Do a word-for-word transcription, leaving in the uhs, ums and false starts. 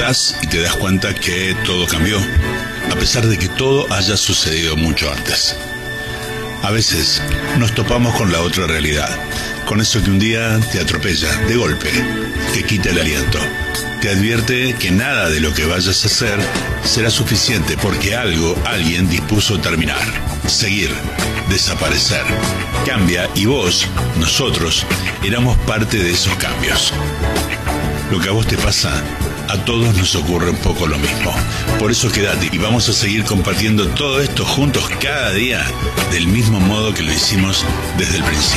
atrás y te das cuenta que todo cambió, a pesar de que todo haya sucedido mucho antes. A veces nos topamos con la otra realidad, con eso que un día te atropella de golpe, te quita el aliento, te advierte que nada de lo que vayas a hacer será suficiente porque algo, alguien dispuso terminar, seguir, desaparecer. Cambia y vos, nosotros, éramos parte de esos cambios. Lo que a vos te pasa, a todos nos ocurre un poco lo mismo. Por eso quédate y vamos a seguir compartiendo todo esto juntos cada día del mismo modo que lo hicimos desde el principio.